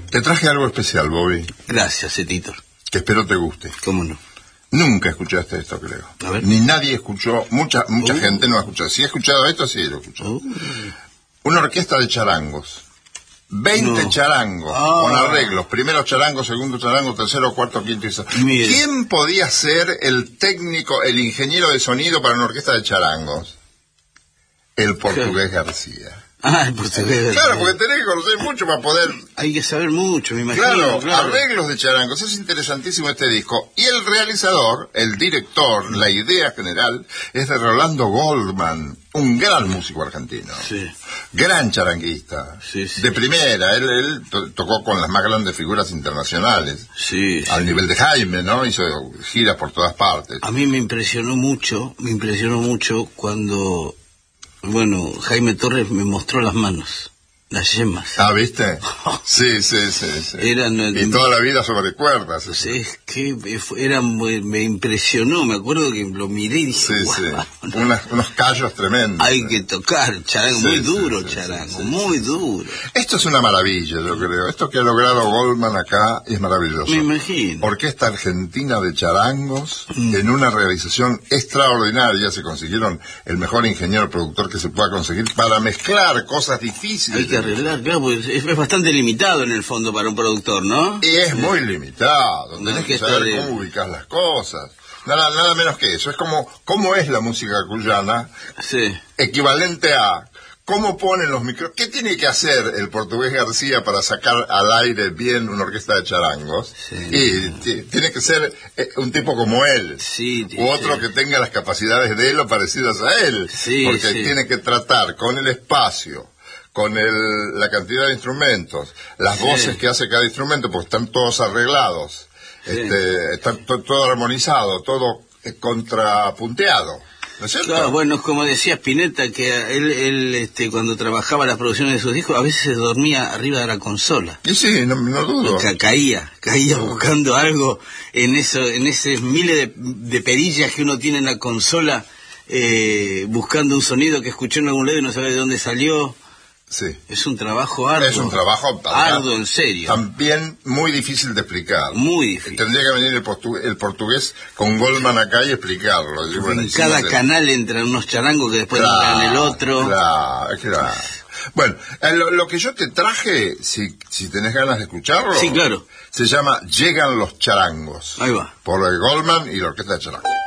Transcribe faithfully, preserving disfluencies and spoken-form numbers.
Te traje algo especial, Bobby. Gracias, Etito. Que espero te guste. ¿Cómo no? Nunca escuchaste esto, creo. A ver. Ni nadie escuchó, mucha mucha Uh. gente no ha escuchado. Si ha escuchado esto, sí lo escuchó. Uh. Una orquesta de charangos. Veinte No. charangos, Ah. con arreglos. Primero charango, segundo charango, tercero, cuarto, quinto y sexto. Mire. ¿Quién podía ser el técnico, el ingeniero de sonido para una orquesta de charangos? El portugués García. Ah, el portugués. Claro, porque tenés que conocer mucho para poder... Hay que saber mucho, me imagino. Claro, claro. arreglos de charangos, es interesantísimo este disco. Y el realizador, el director, la idea general, es de Rolando Goldman, un gran músico argentino. Sí. Gran charanguista. Sí, sí. De primera, él, él to- tocó con las más grandes figuras internacionales. Sí, sí. Al nivel de Jaime, ¿no? Hizo giras por todas partes. A mí me impresionó mucho, me impresionó mucho cuando, bueno, Jaime Torres me mostró las manos, las yemas. Ah, ¿viste? Sí, sí, sí. sí. Eran, y toda la vida sobre cuerdas. Pues es que era muy, me impresionó, me acuerdo que lo miré y dije, Sí, "Guau, sí. no, Unas- unos callos tremendos. hay que tocar charango, Sí, muy sí, duro sí, charango, sí, sí, muy sí. duro". Esto es una maravilla, yo creo. Esto que ha logrado Goldman acá es maravilloso. Me imagino. Orquesta Argentina de Charangos, Mm. en una realización extraordinaria. Se consiguieron el mejor ingeniero productor que se pueda conseguir para mezclar cosas difíciles. Hay que arreglar, claro, pues es, es bastante limitado en el fondo para un productor, ¿no? Y es muy limitado. No, Tenés que que saber estar de- cómo ubicas las cosas. Nada, nada menos que eso. Es como, ¿cómo es la música cuyana? Sí. Equivalente a cómo ponen los micros. ¿Qué tiene que hacer el portugués García para sacar al aire bien una orquesta de charangos? Sí. Y t- tiene que ser eh, un tipo como él. Sí, U otro sí. que tenga las capacidades de él o parecidas a él. Sí, porque sí. tiene que tratar con el espacio, con el, la cantidad de instrumentos, las Sí. voces que hace cada instrumento, porque están todos arreglados, Sí. este, está to- todo armonizado, todo eh, contrapunteado. ¿No es cierto? Claro, bueno, como decía Spinetta, que él, él este, cuando trabajaba las producciones de sus discos, a veces se dormía arriba de la consola. Y sí, no, no dudo. Ca- caía, caía buscando algo en eso, en esos miles de, de perillas que uno tiene en la consola, eh, buscando un sonido que escuchó en algún lado y no sabe de dónde salió. Sí. Es un trabajo arduo. Es un trabajo arduo, en serio. También muy difícil de explicar. Muy difícil. Tendría que venir el, portu- el portugués con Goldman acá y explicarlo. Y bueno, En hicimos cada el- canal entran unos charangos que después Claro, entran en el otro. Claro, claro. Bueno, eh, lo, lo que yo te traje, si, si tenés ganas de escucharlo, Sí, claro. se llama Llegan los charangos. Ahí va. Por el Goldman y la orquesta de charangos.